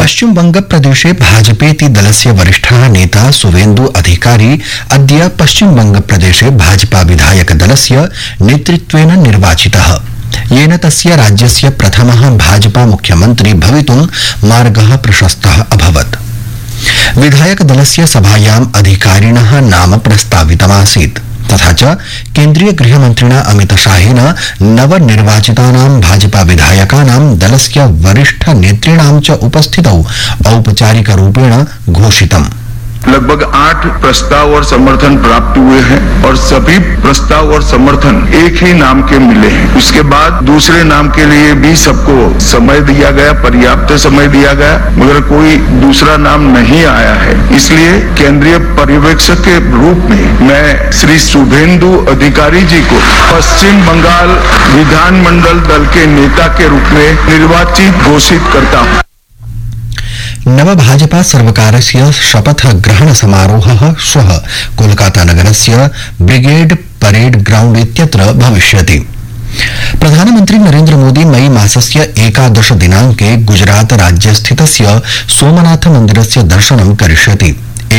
पश्चिम बंग प्रदेशे भाजपेति दलस्य वरिष्ठः नेता सुवेन्दु अधिकारी अद्य पश्चिम बंग प्रदेशे भाजपा विधायक दलस्य नेतृत्वेन निर्वाचितः, येन तस्य राज्यस्य प्रथमः भाजपा मुख्यमन्त्री भवितुं मार्गः प्रशस्तः अभवत्। विधायक दलस्य सभायाम् अधिकारिणः नाम प्रस्तावितमासीत्, तथा च केन्द्रीय गृहमन्त्रिणा अमितशाहेन नवनिर्वाचितानां भाजपा विधायकानां दलस्य वरिष्ठ नेतृणां च उपस्थितौ औपचारिकरूपेण घोषितम्। लगभग 8 प्रस्ताव और समर्थन प्राप्त हुए हैं और सभी प्रस्ताव और समर्थन एक ही नाम के मिले हैं। उसके बाद दूसरे नाम के लिए भी सबको समय दिया गया, पर्याप्त समय दिया गया, मगर कोई दूसरा नाम नहीं आया है। इसलिए केंद्रीय पर्यवेक्षक के रूप में मैं श्री शुभेंदु अधिकारी जी को पश्चिम बंगाल विधानमंडल दल के नेता के रूप में निर्वाचित घोषित करता हूँ। नव भाजपा सर्वकारस्य शपथ ग्रहण समारोहः श्वः कोलकाता नगरस्य ब्रिगेड परेड ग्राउंड इत्यत्र भविष्यति। प्रधानमन्त्री नरेन्द्र मोदी मई मासस्य 11 दिनाङ्के गुजरात राज्यस्थितस्य सोमनाथ मन्दिरस्य दर्शनं करिष्यति।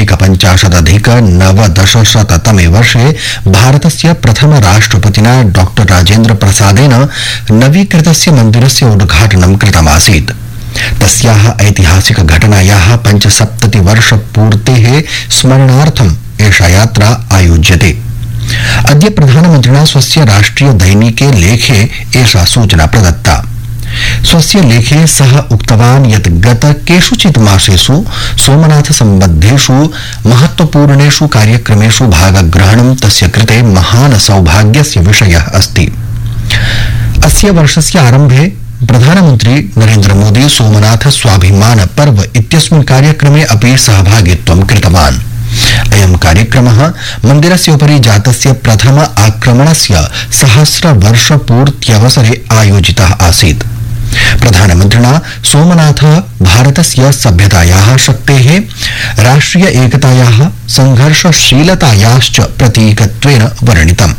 51,919 वर्षे भारतस्य प्रथम राष्ट्रपतिना डॉक्टर राजेन्द्र प्रसादेन नवीकृतस्य मन्दिरस्य उद्घाटनं कृतमासीत्। तस्याः ऐतिहासिक घटनायाः 75 वर्ष पूर्तेः स्मरणार्थम् एषा यात्रा आयोज्यते। अद्य प्रधानमन्त्रिणा स्वस्य राष्ट्रिय दैनिके लेखे एषा सूचना प्रदत्ता। स्वस्य लेखे सः उक्तवान् यत् गत केषुचित् मासेषु सोमनाथ सम्बद्धेषु महत्वपूर्णेषु कार्यक्रमेषु भागग्रहणं तस्य कृते महान् सौभाग्यस्य विषयः अस्ति। अस्य वर्षस्य आरम्भे प्रधानमन्त्री नरेन्द्र मोदी सोमनाथ स्वाभिमान पर्व इत्यस्मिन् कार्यक्रमे अपि सहभागित्वं कृतवान्। अयं कार्यक्रमः मन्दिरस्य उपरि जातस्य प्रथम आक्रमणस्य सहस्रवर्षपूर्त्यवसरे आयोजितः आसीत्। प्रधानमन्त्रिणा सोमनाथः भारतस्य सभ्यतायाः शक्तेः, राष्ट्रिय एकतायाः, संघर्षशीलतायाश्च प्रतीकत्वेन वर्णितम्।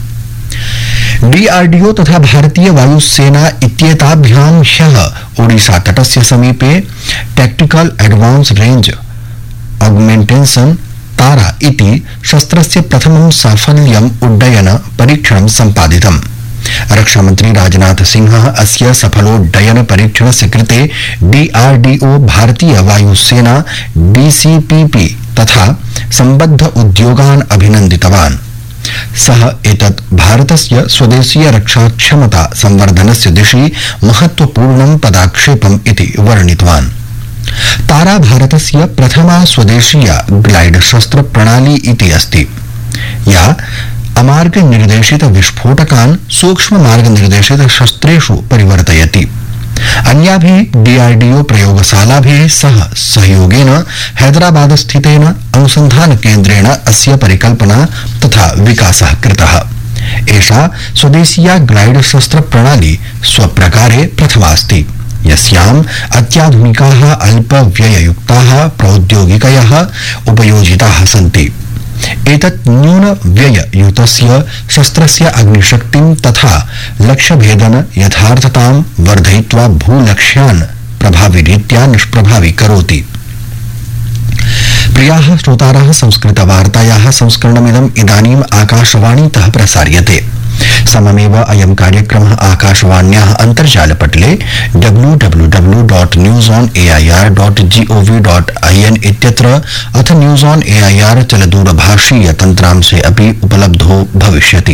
डीआरडीओ तथा भारतीय वायुसेना इत्येताभ्यां ह्यः ओडिशा तटस्य समीपे टैक्टिकल एडवांस रेंज ऑगमेंटेशन तारा इति शस्त्रस्य प्रथमं साफल्यम् उड्डयन परीक्षणं सम्पादितम्। रक्षामन्त्री राजनाथ सिंहः अस्य सफलोड्डयन परीक्षणस्य कृते डीआरडीओ, भारतीय वायुसेना, डीसीपीपी तथा सम्बद्ध उद्योगान् अभिनन्दितवान्। सः एतत् भारतस्य स्वदेशीय रक्षाक्षमता संवर्धनस्य दिशि महत्वपूर्णं पदक्षेपम् इति वर्णितवान्। तारा भारतस्य प्रथमा स्वदेशीया ग्लाइड शस्त्र प्रणाली इति अस्ति, या अमार्ग निर्देशित विस्फोटकान् सूक्ष्म मार्ग निर्देशित शस्त्रेषु परिवर्तयति। अन्याभिः डीआरडीओ प्रयोगशालाभिः सह सहयोगेन हैदराबाद स्थितेन अनुसंधान केन्द्रेण अस्य परिकल्पना तथा विकासः कृतः। एषा स्वदेशीया ग्लाइड शस्त्र प्रणाली स्वप्रकारे प्रथमास्ति, यस्याम् अत्याधुनिकाः अल्पव्यययुक्ताः प्रौद्योगिकयः उपयोजिताः सन्ति। एतत् न्यून व्यययुतस्य शस्त्रस्य अग्निशक्तिं तथा लक्ष्यभेदन यथार्थतां वर्धयित्वा भूलक्ष्यान् प्रभाविरीत्या निष्प्रभावी करोति। प्रियाः श्रोतारः, संस्कृतवार्तायाः संस्करणमिदम् इदानीम् आकाशवाणीतः प्रसार्यते। सममेव अयं कार्यक्रमः आकाशवाण्याः अन्तर्जालपटले www.newsonair.gov.in इत्यत्र अथ न्यूज़ ऑन एआईआर चलदूरभाषीय तन्त्रांशे अपि उपलब्धो भविष्यति।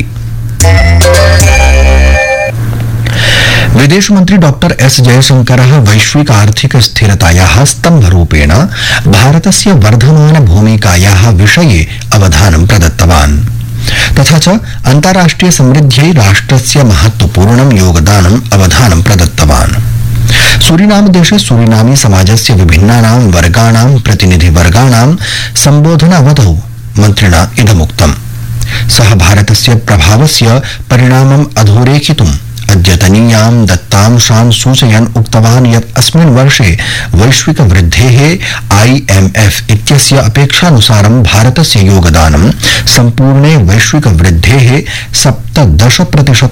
विदेश मंत्री डॉक्टर एस जयशंकरः वैश्विक आर्थिक स्थिरतायाः स्तम्भरूपेण भारतस्य वर्धमान भूमिकायाः विषये अवधानं प्रदत्तवान्। तथा च अन्ताराष्ट्रिय समृद्ध्यै राष्ट्रस्य महत्वपूर्णं योगदानम् अवधानं प्रदत्तवान्। सूरीनाम देशे सूरीनामी समाजस्य विभिन्नानां वर्गाणां प्रतिनिधिवर्गाणां सम्बोधनावधौ मन्त्रिणा इदमुक्तम्। सः भारतस्य प्रभावस्य परिणामम् अधोरेखितुम् अद्यतनीयां दत्तांशान् सूचयन् उक्तवान् यत् अस्मिन् वर्षे वैश्विक वृद्धेः IMF इत्यस्य अपेक्षानुसारं भारतस्य योगदानं सम्पूर्णे वैश्विक वृद्धेः 17%